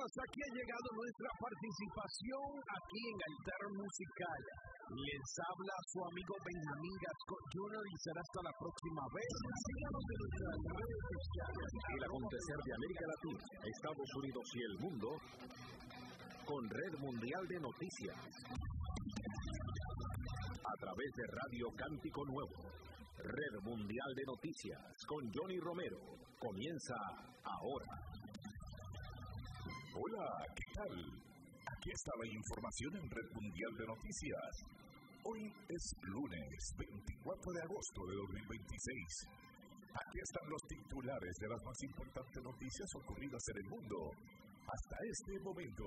Hasta aquí ha llegado nuestra participación aquí en Altar Musical. Les habla su amigo Benjamín Gasco Jr. y será hasta la próxima vez. Síganos en nuestras redes sociales. El acontecer de América Latina, Estados Unidos y el mundo con Red Mundial de Noticias. A través de Radio Cántico Nuevo. Red Mundial de Noticias con Johnny Romero. Comienza ahora. Hola, ¿qué tal? Aquí está la información en Red Mundial de Noticias. Hoy es lunes 24 de agosto de 2026. Aquí están los titulares de las más importantes noticias ocurridas en el mundo hasta este momento.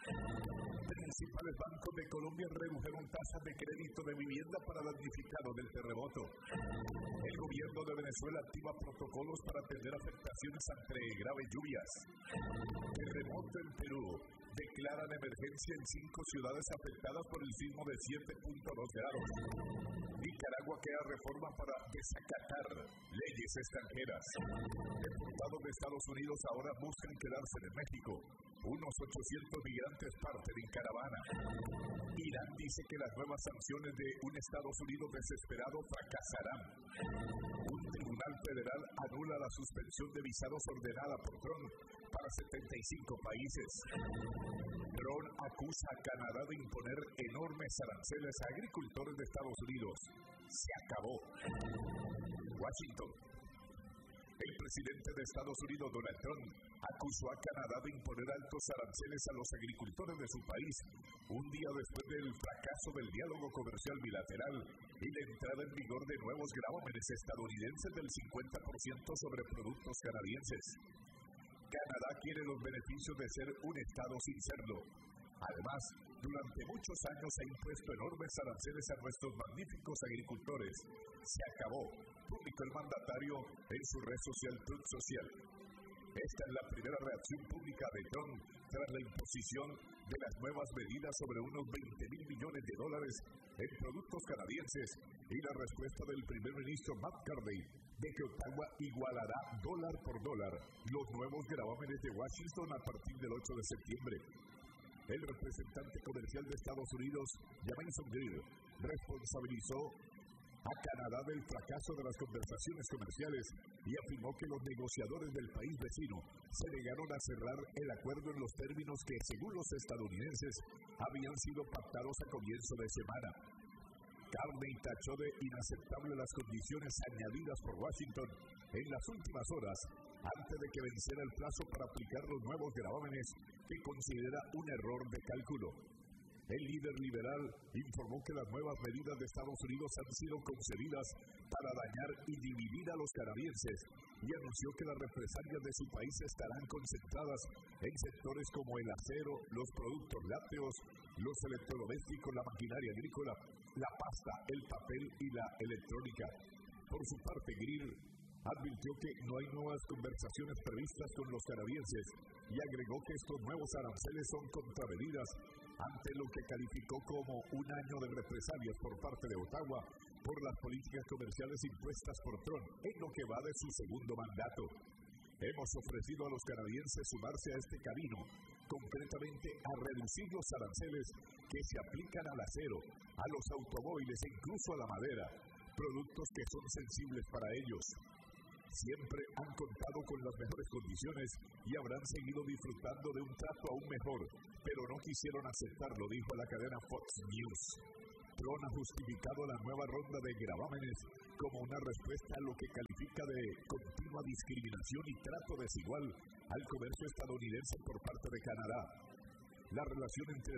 Principales bancos de Colombia redujeron tasas de crédito de vivienda para damnificados del terremoto. El gobierno de Venezuela activa protocolos para atender afectaciones ante graves lluvias. Terremoto en Perú. Declaran emergencia en 5 ciudades afectadas por el sismo de 7.2 grados. Nicaragua crea reforma para desacatar leyes extranjeras. Deportados de Estados Unidos ahora buscan quedarse en México. Unos 800 migrantes parten en caravana. Irán dice que las nuevas sanciones de un Estados Unidos desesperado fracasarán. Un tribunal federal anula la suspensión de visados ordenada por Trump para 75 países. Trump acusa a Canadá de imponer enormes aranceles a agricultores de Estados Unidos. Se acabó. Washington. El presidente de Estados Unidos, Donald Trump, acusó a Canadá de imponer altos aranceles a los agricultores de su país, un día después del fracaso del diálogo comercial bilateral y la entrada en vigor de nuevos gravámenes estadounidenses del 50% sobre productos canadienses. Canadá quiere los beneficios de ser un Estado sin serlo. Además, durante muchos años ha impuesto enormes aranceles a nuestros magníficos agricultores. Se acabó, publicó el mandatario en su red social Truth Social. Esta es la primera reacción pública de Trump tras la imposición de las nuevas medidas sobre unos $20,000 millones en productos canadienses y la respuesta del primer ministro Matt Carney de que Ottawa igualará dólar por dólar los nuevos gravámenes de Washington a partir del 8 de septiembre. El representante comercial de Estados Unidos, Jamison Greer, responsabilizó a Canadá del fracaso de las conversaciones comerciales y afirmó que los negociadores del país vecino se negaron a cerrar el acuerdo en los términos que, según los estadounidenses, habían sido pactados a comienzo de semana. Carney tachó de inaceptable las condiciones añadidas por Washington en las últimas horas antes de que venciera el plazo para aplicar los nuevos gravámenes que considera un error de cálculo. El líder liberal informó que las nuevas medidas de Estados Unidos han sido concebidas para dañar y dividir a los canadienses y anunció que las represalias de su país estarán concentradas en sectores como el acero, los productos lácteos, los electrodomésticos, la maquinaria agrícola, la pasta, el papel y la electrónica. Por su parte, Greer advirtió que no hay nuevas conversaciones previstas con los canadienses y agregó que estos nuevos aranceles son contravenidas ante lo que calificó como un año de represalias por parte de Ottawa por las políticas comerciales impuestas por Trump en lo que va de su segundo mandato. Hemos ofrecido a los canadienses sumarse a este camino, concretamente a reducir los aranceles que se aplican al acero, a los automóviles e incluso a la madera, productos que son sensibles para ellos. Siempre han contado con las mejores condiciones y habrán seguido disfrutando de un trato aún mejor, pero no quisieron aceptarlo, dijo a la cadena Fox News. Trump ha justificado la nueva ronda de gravámenes como una respuesta a lo que califica de continua discriminación y trato desigual al comercio estadounidense por parte de Canadá. La relación entre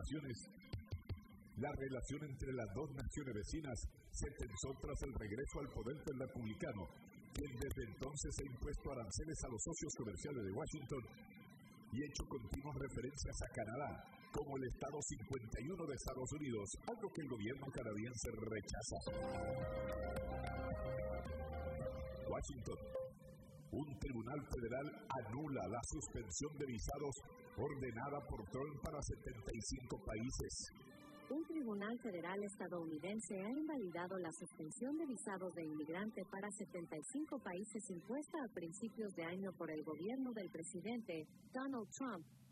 las dos naciones vecinas se tensó tras el regreso al poder del republicano, quien desde entonces ha impuesto aranceles a los socios comerciales de Washington y hecho continuas referencias a Canadá como el Estado 51 de Estados Unidos, algo que el gobierno canadiense rechaza. Washington. Un tribunal federal anula la suspensión de visados ordenada por Trump para 75 países. Un tribunal federal estadounidense ha invalidado la suspensión de visados de inmigrante para 75 países impuesta a principios de año por el gobierno del presidente Donald Trump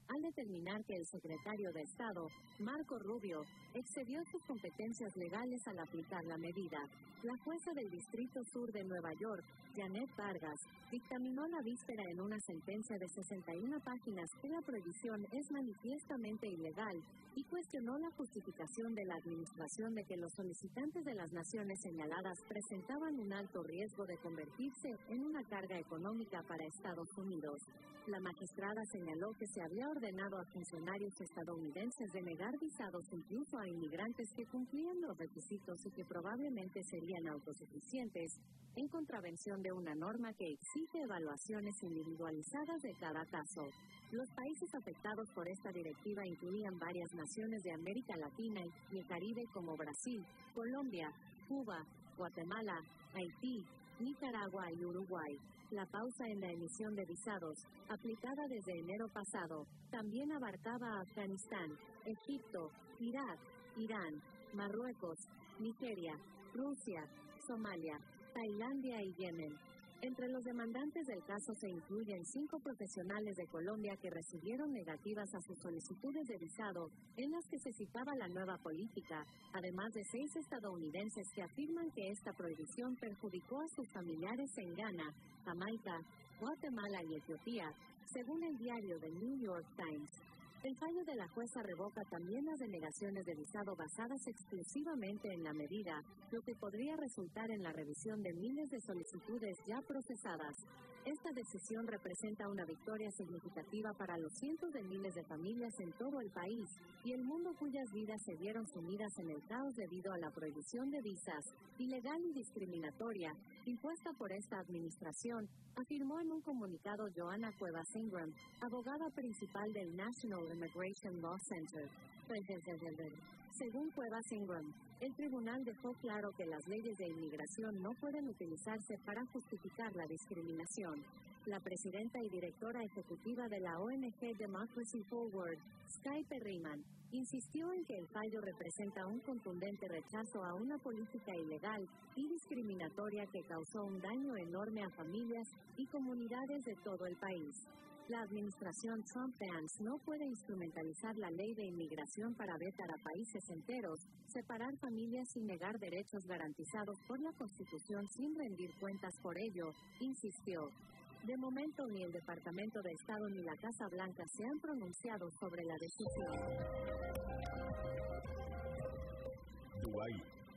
al determinar que el secretario de Estado, Marco Rubio, excedió sus competencias legales al aplicar la medida. La jueza del Distrito Sur de Nueva York, Janet Vargas, dictaminó la víspera en una sentencia de 61 páginas que la prohibición es manifiestamente ilegal y cuestionó la justificación de la administración de que los solicitantes de las naciones señaladas presentaban un alto riesgo de convertirse en una carga económica para Estados Unidos. La magistrada señaló que se había ordenado a funcionarios estadounidenses de negar visados incluso a inmigrantes que cumplían los requisitos y que probablemente serían autosuficientes, en contravención de una norma que exige evaluaciones individualizadas de cada caso. Los países afectados por esta directiva incluían varias naciones de América Latina y el Caribe como Brasil, Colombia, Cuba, Guatemala, Haití, Nicaragua y Uruguay. La pausa en la emisión de visados, aplicada desde enero pasado, también abarcaba a Afganistán, Egipto, Irak, Irán, Marruecos, Nigeria, Rusia, Somalia, Tailandia y Yemen. Entre los demandantes del caso se incluyen 5 profesionales de Colombia que recibieron negativas a sus solicitudes de visado, en las que se citaba la nueva política, además de 6 estadounidenses que afirman que esta prohibición perjudicó a sus familiares en Ghana, Jamaica, Guatemala y Etiopía, según el diario The New York Times. El fallo de la jueza revoca también las denegaciones de visado basadas exclusivamente en la medida, lo que podría resultar en la revisión de miles de solicitudes ya procesadas. Esta decisión representa una victoria significativa para los cientos de miles de familias en todo el país y el mundo cuyas vidas se vieron sumidas en el caos debido a la prohibición de visas, ilegal y discriminatoria, impuesta por esta administración, afirmó en un comunicado Joanna Cuevas Ingram, abogada principal del National Immigration Law Center. Según Cuevas Ingram, el tribunal dejó claro que las leyes de inmigración no pueden utilizarse para justificar la discriminación. La presidenta y directora ejecutiva de la ONG Democracy Forward, Skye Perryman, insistió en que el fallo representa un contundente rechazo a una política ilegal y discriminatoria que causó un daño enorme a familias y comunidades de todo el país. La administración Trump-Vance no puede instrumentalizar la ley de inmigración para vetar a países enteros, separar familias y negar derechos garantizados por la Constitución sin rendir cuentas por ello, insistió. De momento ni el Departamento de Estado ni la Casa Blanca se han pronunciado sobre la decisión. Dubái.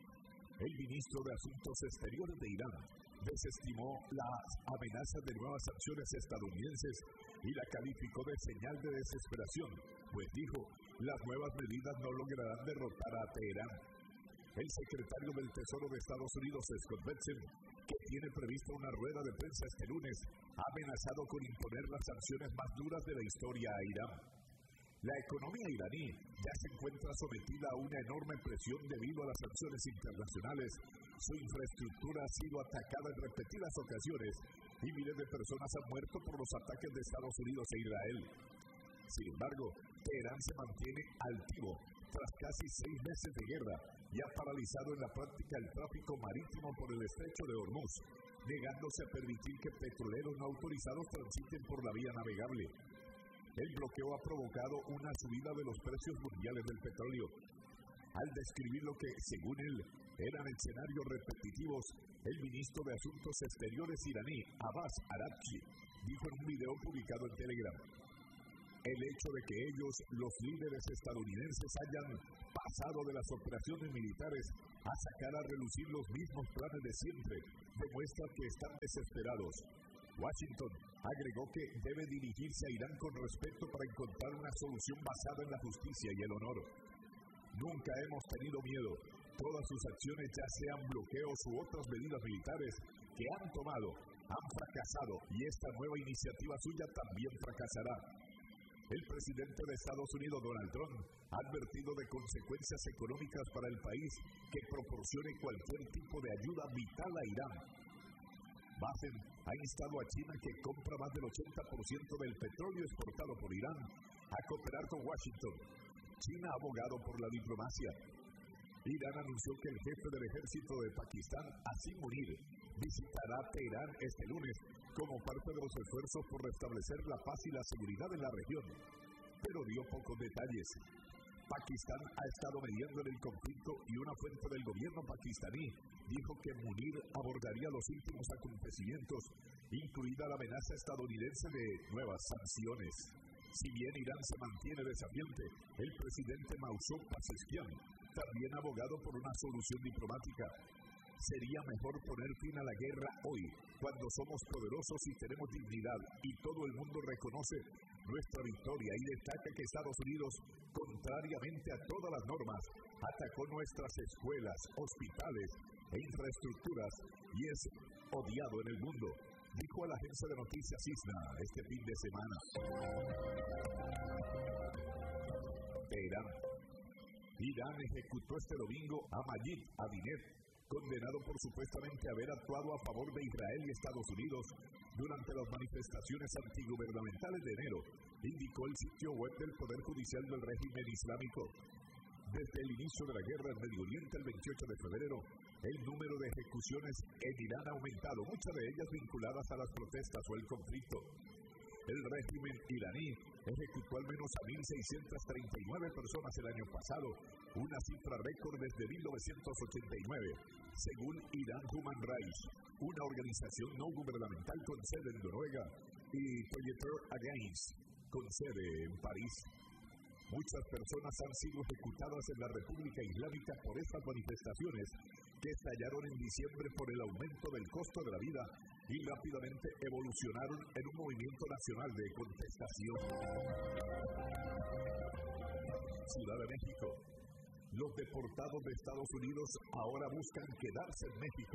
El ministro de Asuntos Exteriores de Irán desestimó las amenazas de nuevas sanciones estadounidenses y la calificó de señal de desesperación, pues dijo, las nuevas medidas no lograrán derrotar a Teherán. El secretario del Tesoro de Estados Unidos, Scott Bessent, que tiene prevista una rueda de prensa este lunes, ha amenazado con imponer las sanciones más duras de la historia a Irán. La economía iraní ya se encuentra sometida a una enorme presión debido a las sanciones internacionales. Su infraestructura ha sido atacada en repetidas ocasiones y miles de personas han muerto por los ataques de Estados Unidos e Israel. Sin embargo, Teherán se mantiene altivo tras casi 6 meses de guerra y ha paralizado en la práctica el tráfico marítimo por el estrecho de Hormuz, negándose a permitir que petroleros no autorizados transiten por la vía navegable. El bloqueo ha provocado una subida de los precios mundiales del petróleo. Al describir lo que, según él, eran escenarios repetitivos, el ministro de Asuntos Exteriores iraní, Abbas Araghchi, dijo en un video publicado en Telegram: el hecho de que ellos, los líderes estadounidenses, hayan pasado de las operaciones militares a sacar a relucir los mismos planes de siempre, demuestra que están desesperados. Washington agregó que debe dirigirse a Irán con respeto para encontrar una solución basada en la justicia y el honor. Nunca hemos tenido miedo. Todas sus acciones, ya sean bloqueos u otras medidas militares que han tomado, han fracasado y esta nueva iniciativa suya también fracasará. El presidente de Estados Unidos, Donald Trump, ha advertido de consecuencias económicas para el país que proporcione cualquier tipo de ayuda vital a Irán. Biden ha instado a China, que compra más del 80% del petróleo exportado por Irán, a cooperar con Washington. China ha abogado por la diplomacia. Irán anunció que el jefe del ejército de Pakistán, Asim Munir, visitará Teherán este lunes como parte de los esfuerzos por restablecer la paz y la seguridad en la región. pero dio pocos detalles. Pakistán ha estado mediando en el conflicto y una fuente del gobierno pakistaní dijo que Munir abordaría los últimos acontecimientos, incluida la amenaza estadounidense de nuevas sanciones. Si bien Irán se mantiene desafiante, el presidente Masoud Pezeshkian también ha abogado por una solución diplomática. Sería mejor poner fin a la guerra hoy, cuando somos poderosos y tenemos dignidad, y todo el mundo reconoce nuestra victoria y destaca que Estados Unidos, contrariamente a todas las normas, atacó nuestras escuelas, hospitales e infraestructuras y es odiado en el mundo, dijo a la agencia de noticias ISNA este fin de semana. Teherán. Irán ejecutó este domingo a Majid Adineh, condenado por supuestamente haber actuado a favor de Israel y Estados Unidos durante las manifestaciones antigubernamentales de enero, indicó el sitio web del Poder Judicial del régimen islámico. Desde el inicio de la guerra en Medio Oriente el 28 de febrero, el número de ejecuciones en Irán ha aumentado, muchas de ellas vinculadas a las protestas o el conflicto. El régimen iraní ejecutó al menos a 1.639 personas el año pasado, una cifra récord desde 1989, según Iran Human Rights, una organización no gubernamental con sede en Noruega, y Together Against, con sede en París. Muchas personas han sido ejecutadas en la República Islámica por estas manifestaciones que estallaron en diciembre por el aumento del costo de la vida y rápidamente evolucionaron en un movimiento nacional de contestación. Ciudad de México. Los deportados de Estados Unidos ahora buscan quedarse en México.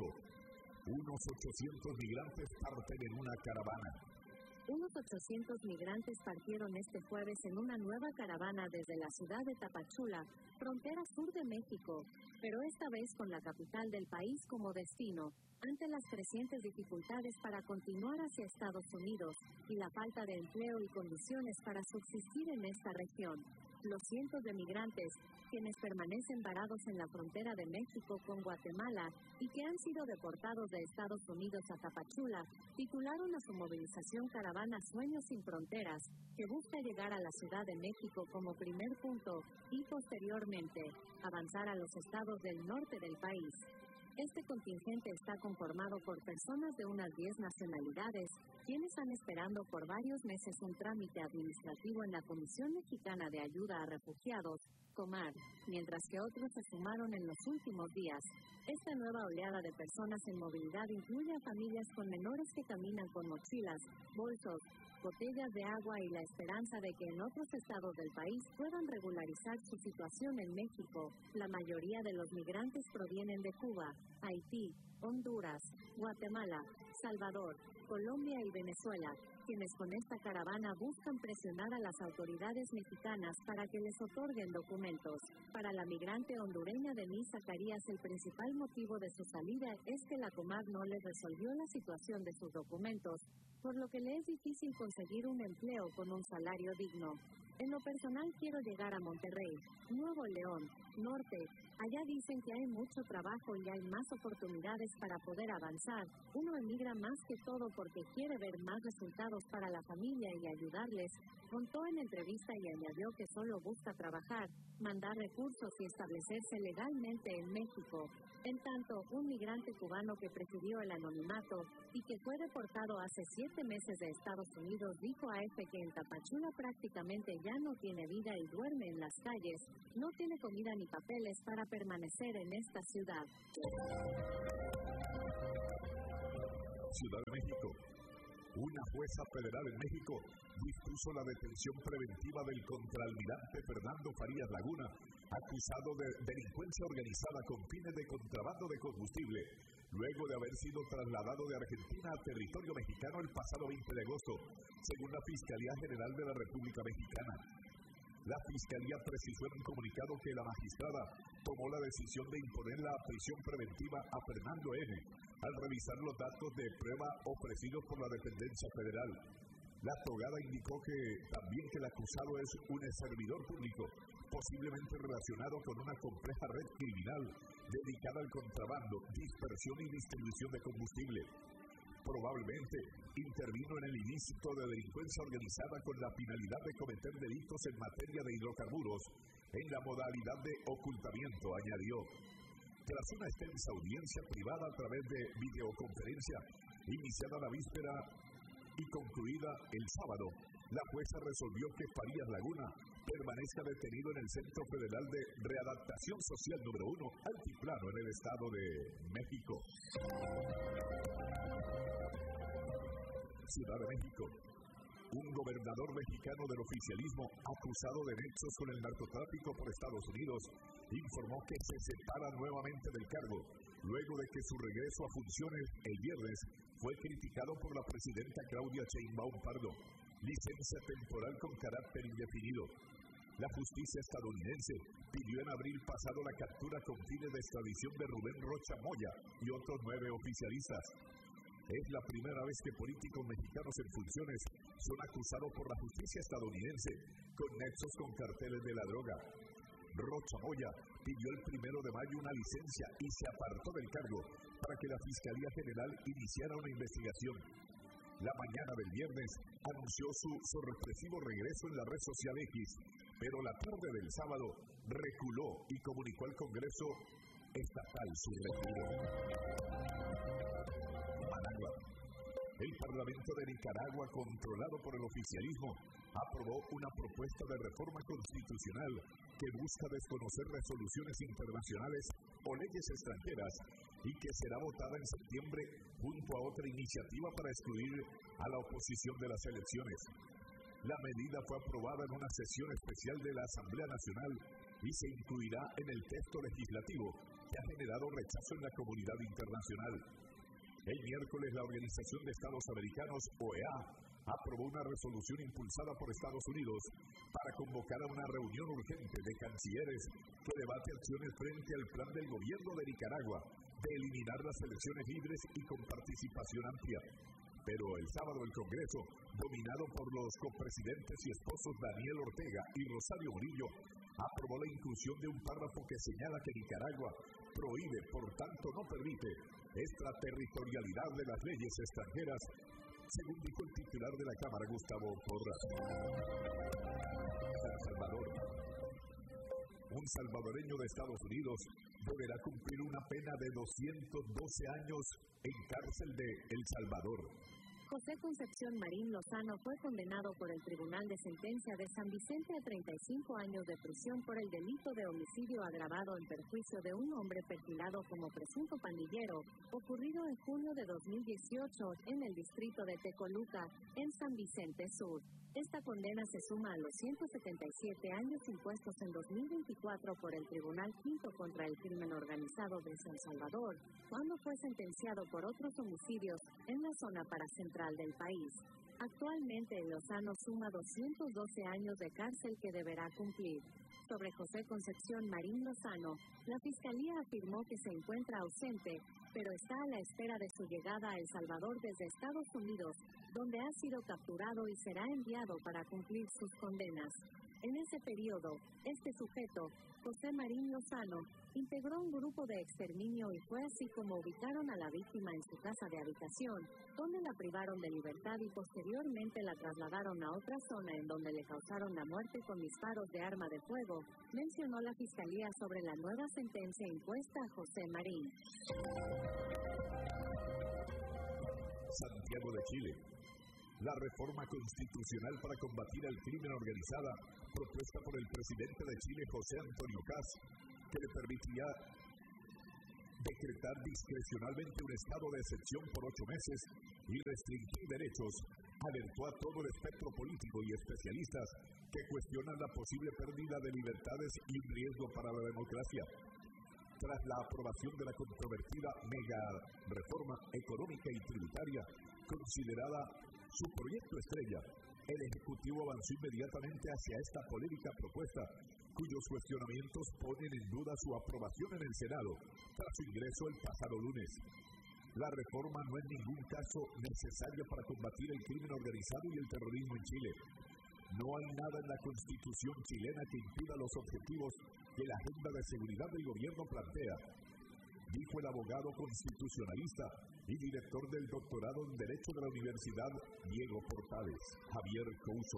Unos 800 migrantes parten en una caravana. Unos 800 migrantes partieron este jueves en una nueva caravana desde la ciudad de Tapachula, frontera sur de México, pero esta vez con la capital del país como destino, ante las crecientes dificultades para continuar hacia Estados Unidos y la falta de empleo y condiciones para subsistir en esta región. Los cientos de migrantes, quienes permanecen varados en la frontera de México con Guatemala y que han sido deportados de Estados Unidos a Tapachula, titularon a su movilización Caravana Sueños sin Fronteras, que busca llegar a la Ciudad de México como primer punto y posteriormente avanzar a los estados del norte del país. Este contingente está conformado por personas de unas 10 nacionalidades, quienes han esperando por varios meses un trámite administrativo en la Comisión Mexicana de Ayuda a Refugiados, COMAR, mientras que otros se sumaron en los últimos días. Esta nueva oleada de personas en movilidad incluye a familias con menores que caminan con mochilas, bolsos, botellas de agua y la esperanza de que en otros estados del país puedan regularizar su situación en México. La mayoría de los migrantes provienen de Cuba, Haití, Honduras, Guatemala, Salvador, Colombia y Venezuela, quienes con esta caravana buscan presionar a las autoridades mexicanas para que les otorguen documentos. Para la migrante hondureña Denise Zacarías, el principal motivo de su salida es que la COMAR no les resolvió la situación de sus documentos, por lo que le es difícil conseguir un empleo con un salario digno. En lo personal quiero llegar a Monterrey, Nuevo León, Norte. Allá dicen que hay mucho trabajo y hay más oportunidades para poder avanzar. Uno emigra más que todo porque quiere ver más resultados para la familia y ayudarles. Contó en entrevista y añadió que solo busca trabajar, mandar recursos y establecerse legalmente en México. En tanto, un migrante cubano que prefirió el anonimato y que fue deportado hace 7 meses de Estados Unidos dijo a EFE que en Tapachula prácticamente ya no tiene vida y duerme en las calles, no tiene comida ni papeles para permanecer en esta ciudad. Ciudad de México. Una jueza federal en México dispuso la detención preventiva del contraalmirante Fernando Farías Laguna, acusado de delincuencia organizada con fines de contrabando de combustible, luego de haber sido trasladado de Argentina a territorio mexicano el pasado 20 de agosto, según la Fiscalía General de la República Mexicana. La Fiscalía precisó en un comunicado que la magistrada tomó la decisión de imponer la prisión preventiva a Fernando N. al revisar los datos de prueba ofrecidos por la dependencia federal. La togada indicó que también que el acusado es un servidor público, posiblemente relacionado con una compleja red criminal dedicada al contrabando, dispersión y distribución de combustible. Probablemente intervino en el ilícito de delincuencia organizada con la finalidad de cometer delitos en materia de hidrocarburos en la modalidad de ocultamiento, añadió. Tras una extensa audiencia privada a través de videoconferencia, iniciada la víspera y concluida el sábado, la jueza resolvió que Farías Laguna permanezca detenido en el Centro Federal de Readaptación Social número 1, Altiplano, en el Estado de México. Ciudad de México. Un gobernador mexicano del oficialismo acusado de nexos con el narcotráfico por Estados Unidos informó que se separa nuevamente del cargo luego de que su regreso a funciones el viernes fue criticado por la presidenta Claudia Sheinbaum Pardo. Licencia temporal con carácter indefinido. La justicia estadounidense pidió en abril pasado la captura con fines de extradición de Rubén Rocha Moya y otros 9 oficialistas. Es la primera vez que políticos mexicanos en funciones son acusados por la justicia estadounidense con nexos con carteles de la droga. Rocha Moya pidió el 1 de mayo una licencia y se apartó del cargo para que la Fiscalía General iniciara una investigación. La mañana del viernes anunció su sorpresivo regreso en la red social X, pero la tarde del sábado reculó y comunicó al Congreso estatal su retiro. Managua. El Parlamento de Nicaragua, controlado por el oficialismo, aprobó una propuesta de reforma constitucional que busca desconocer resoluciones internacionales o leyes extranjeras y que será votada en septiembre junto a otra iniciativa para excluir a la oposición de las elecciones. La medida fue aprobada en una sesión especial de la Asamblea Nacional y se incluirá en el texto legislativo que ha generado rechazo en la comunidad internacional. El miércoles, la Organización de Estados Americanos, OEA, aprobó una resolución impulsada por Estados Unidos para convocar a una reunión urgente de cancilleres que debate acciones frente al plan del gobierno de Nicaragua de eliminar las elecciones libres y con participación amplia. Pero el sábado el Congreso, dominado por los copresidentes y esposos Daniel Ortega y Rosario Murillo, aprobó la inclusión de un párrafo que señala que Nicaragua prohíbe, por tanto no permite, extraterritorialidad de las leyes extranjeras, según dijo el titular de la Cámara, Gustavo Porras. San Salvador. Un salvadoreño de Estados Unidos deberá cumplir una pena de 212 años en cárcel de El Salvador. José Concepción Marín Lozano fue condenado por el Tribunal de Sentencia de San Vicente a 35 años de prisión por el delito de homicidio agravado en perjuicio de un hombre perfilado como presunto pandillero, ocurrido en junio de 2018 en el distrito de Tecoluca, en San Vicente Sur. Esta condena se suma a los 177 años impuestos en 2024 por el Tribunal Quinto contra el Crimen Organizado de San Salvador, cuando fue sentenciado por otros homicidios en la zona paracentral del país. Actualmente, Lozano suma 212 años de cárcel que deberá cumplir. Sobre José Concepción Marín Lozano, la Fiscalía afirmó que se encuentra ausente, pero está a la espera de su llegada a El Salvador desde Estados Unidos, donde ha sido capturado y será enviado para cumplir sus condenas. En ese periodo, este sujeto, José Marín Lozano, integró un grupo de exterminio y fue así como ubicaron a la víctima en su casa de habitación, donde la privaron de libertad y posteriormente la trasladaron a otra zona en donde le causaron la muerte con disparos de arma de fuego, mencionó la Fiscalía sobre la nueva sentencia impuesta a José Marín. Santiago de Chile. La reforma constitucional para combatir el crimen organizado, propuesta por el presidente de Chile, José Antonio Kast, que le permitiría decretar discrecionalmente un estado de excepción por 8 meses y restringir derechos, alertó a todo el espectro político y especialistas que cuestionan la posible pérdida de libertades y un riesgo para la democracia. Tras la aprobación de la controvertida mega reforma económica y tributaria, considerada su proyecto estrella, el Ejecutivo avanzó inmediatamente hacia esta polémica propuesta, cuyos cuestionamientos ponen en duda su aprobación en el Senado, tras su ingreso el pasado lunes. La reforma no es en ningún caso necesaria para combatir el crimen organizado y el terrorismo en Chile. No hay nada en la Constitución chilena que impida los objetivos que la agenda de seguridad del gobierno plantea. dijo el abogado constitucionalista y director del doctorado en Derecho de la Universidad Diego Portales, Javier Couso.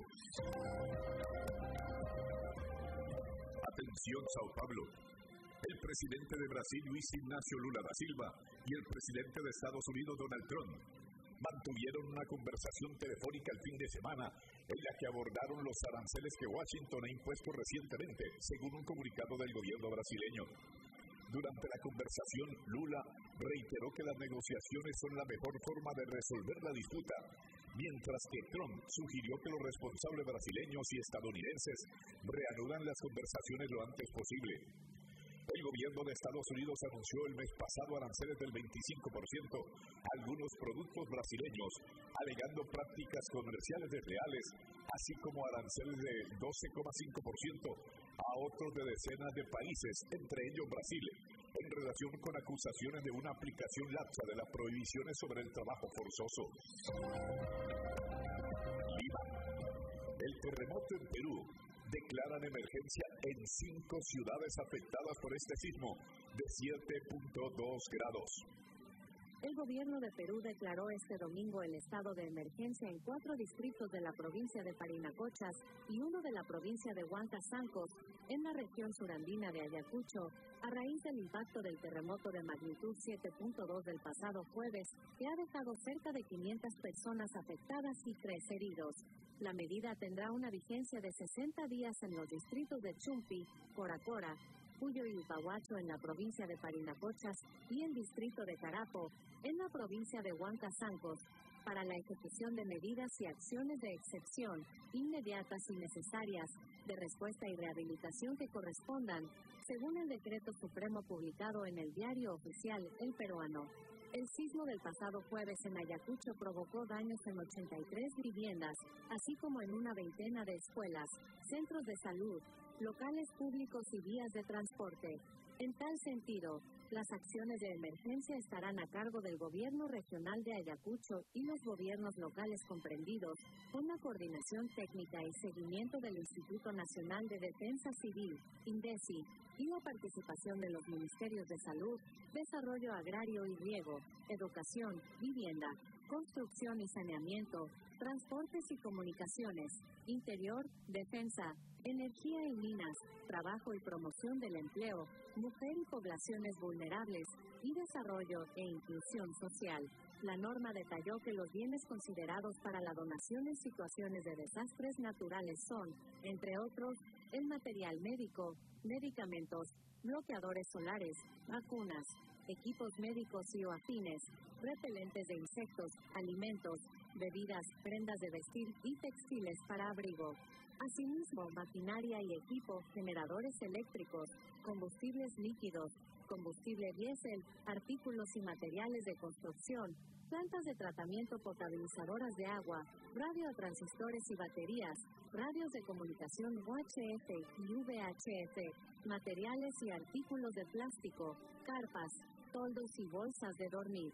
Atención, Sao Paulo. El presidente de Brasil, Luis Ignacio Lula da Silva, y el presidente de Estados Unidos, Donald Trump, mantuvieron una conversación telefónica el fin de semana en la que abordaron los aranceles que Washington ha impuesto recientemente, según un comunicado del gobierno brasileño. Durante la conversación, Lula reiteró que las negociaciones son la mejor forma de resolver la disputa, mientras que Trump sugirió que los responsables brasileños y estadounidenses reanudan las conversaciones lo antes posible. El gobierno de Estados Unidos anunció el mes pasado aranceles del 25% a algunos productos brasileños, alegando prácticas comerciales desleales, así como aranceles de 12,5% a otros de decenas de países, entre ellos Brasil, en relación con acusaciones de una aplicación laxa de las prohibiciones sobre el trabajo forzoso. Lima. El terremoto en Perú. Declaran emergencia en 5 ciudades afectadas por este sismo de 7.2 grados. El gobierno de Perú declaró este domingo el estado de emergencia en 4 distritos de la provincia de Parinacochas y uno de la provincia de Huancazancos, en la región surandina de Ayacucho, a raíz del impacto del terremoto de magnitud 7.2 del pasado jueves, que ha dejado cerca de 500 personas afectadas y 3 heridos. La medida tendrá una vigencia de 60 días en los distritos de Chumpi, Coracora, Puyo y Upahuacho en la provincia de Parinacochas y el distrito de Carapo, en la provincia de Huancazancos, para la ejecución de medidas y acciones de excepción, inmediatas y necesarias, de respuesta y rehabilitación que correspondan, según el decreto supremo publicado en el Diario Oficial El Peruano. El sismo del pasado jueves en Ayacucho provocó daños en 83 viviendas, así como en una veintena de escuelas, centros de salud, locales públicos y vías de transporte. En tal sentido, las acciones de emergencia estarán a cargo del Gobierno Regional de Ayacucho y los gobiernos locales comprendidos, con la coordinación técnica y seguimiento del Instituto Nacional de Defensa Civil, INDECI, y la participación de los Ministerios de Salud, Desarrollo Agrario y Riego, Educación, Vivienda, Construcción y Saneamiento, Transportes y Comunicaciones, Interior, Defensa, Energía y Minas, Trabajo y Promoción del Empleo, Mujer y Poblaciones Vulnerables, y Desarrollo e Inclusión Social. La norma detalló que los bienes considerados para la donación en situaciones de desastres naturales son, entre otros, el material médico, medicamentos, bloqueadores solares, vacunas, equipos médicos y o afines, repelentes de insectos, alimentos, bebidas, prendas de vestir y textiles para abrigo. Asimismo, maquinaria y equipo, generadores eléctricos, combustibles líquidos, combustible diésel, artículos y materiales de construcción, plantas de tratamiento potabilizadoras de agua, radiotransistores y baterías, radios de comunicación UHF y VHF, materiales y artículos de plástico, carpas, toldos y bolsas de dormir.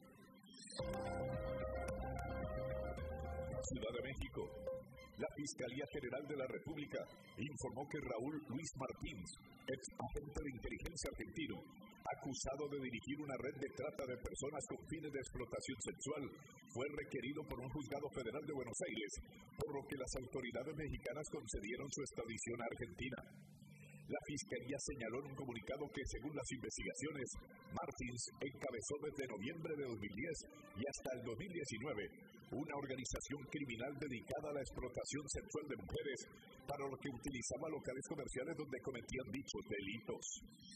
Ciudad de México. La Fiscalía General de la República informó que Raúl Luis Martínez, ex agente de inteligencia argentino, acusado de dirigir una red de trata de personas con fines de explotación sexual, fue requerido por un juzgado federal de Buenos Aires, por lo que las autoridades mexicanas concedieron su extradición a Argentina. La Fiscalía señaló en un comunicado que, según las investigaciones, Martins encabezó desde noviembre de 2010 y hasta el 2019 una organización criminal dedicada a la explotación sexual de mujeres, para lo que utilizaba locales comerciales donde cometían dichos delitos.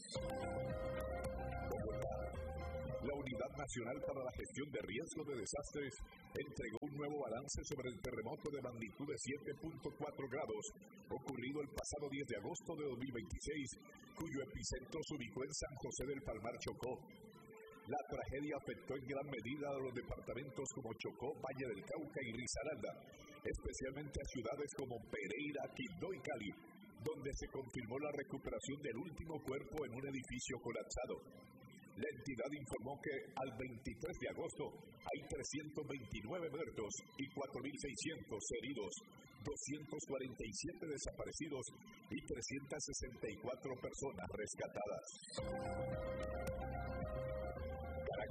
La Unidad Nacional para la Gestión de Riesgo de Desastres entregó un nuevo balance sobre el terremoto de magnitud de 7.4 grados ocurrido el pasado 10 de agosto de 2026, cuyo epicentro se ubicó en San José del Palmar, Chocó. La tragedia afectó en gran medida a los departamentos como Chocó, Valle del Cauca y Risaralda, especialmente a ciudades como Pereira, Quibdó y Cali, donde se confirmó la recuperación del último cuerpo en un edificio colapsado. La entidad informó que al 23 de agosto hay 329 muertos y 4.600 heridos, 247 desaparecidos y 364 personas rescatadas.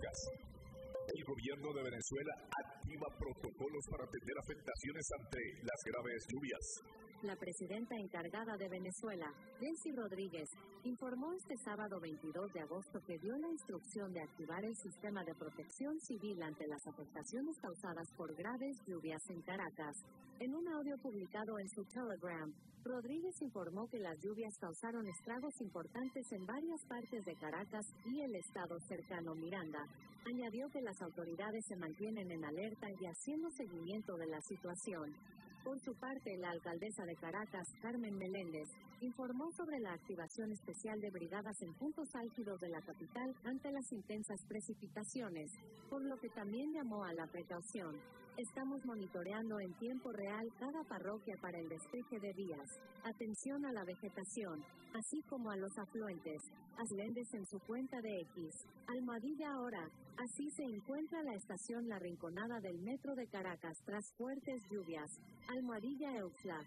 Caracas. El gobierno de Venezuela activa protocolos para atender afectaciones ante las graves lluvias. La presidenta encargada de Venezuela, Delcy Rodríguez, informó este sábado 22 de agosto que dio la instrucción de activar el sistema de protección civil ante las afectaciones causadas por graves lluvias en Caracas. En un audio publicado en su Telegram, Rodríguez informó que las lluvias causaron estragos importantes en varias partes de Caracas y el estado cercano Miranda. Añadió que las autoridades se mantienen en alerta y haciendo seguimiento de la situación. Por su parte, la alcaldesa de Caracas, Carmen Meléndez, informó sobre la activación especial de brigadas en puntos álgidos de la capital ante las intensas precipitaciones, por lo que también llamó a la precaución. Estamos monitoreando en tiempo real cada parroquia para el despeje de vías. Atención a la vegetación, así como a los afluentes. Meléndez en su cuenta de X. _ahora. Así se encuentra la estación La Rinconada del Metro de Caracas tras fuertes lluvias. _Euxla.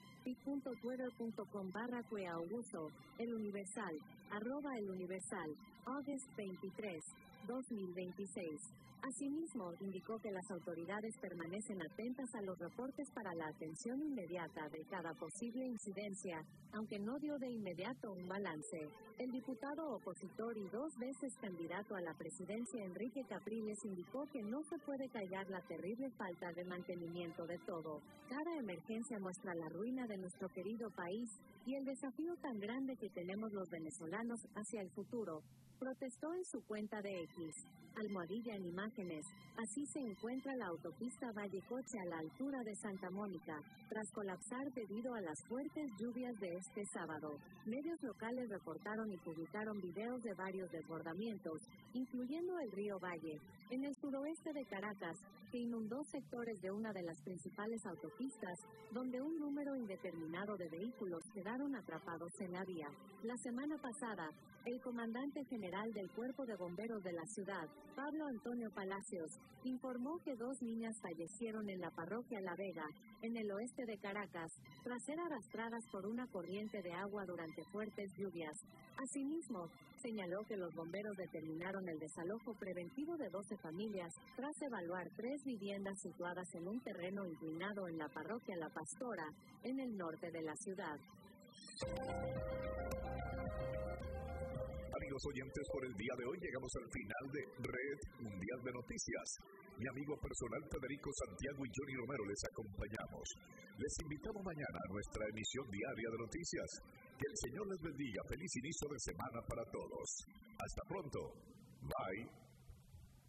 pi.twitter.com/cueaugusto. El Universal. @El Universal. August 23, 2026. Asimismo, indicó que las autoridades permanecen atentas a los reportes para la atención inmediata de cada posible incidencia, aunque no dio de inmediato un balance. El diputado opositor y 2 veces candidato a la presidencia Enrique Capriles indicó que no se puede callar la terrible falta de mantenimiento de todo. Cada emergencia muestra la ruina de nuestro querido país y el desafío tan grande que tenemos los venezolanos hacia el futuro. Protestó en su cuenta de X. En imágenes. Así se encuentra la autopista Vallecoche a la altura de Santa Mónica, tras colapsar debido a las fuertes lluvias de este sábado. Medios locales reportaron y publicaron videos de varios desbordamientos, incluyendo el río Valle, en el suroeste de Caracas, que inundó sectores de una de las principales autopistas, donde un número indeterminado de vehículos quedaron atrapados en la vía. La semana pasada, el comandante general del Cuerpo de Bomberos de la ciudad, Pablo Antonio Palacios, informó que 2 niñas fallecieron en la parroquia La Vega, en el oeste de Caracas, tras ser arrastradas por una corriente de agua durante fuertes lluvias. Asimismo, señaló que los bomberos determinaron el desalojo preventivo de 12 familias, tras evaluar 3 viviendas situadas en un terreno inclinado en la parroquia La Pastora, en el norte de la ciudad. Amigos oyentes, por el día de hoy llegamos al final de Red Mundial de Noticias. Mi amigo personal Federico Santiago y Johnny Romero les acompañamos. Les invitamos mañana a nuestra emisión diaria de noticias. Que el Señor les bendiga. Feliz inicio de semana para todos. Hasta pronto. Bye.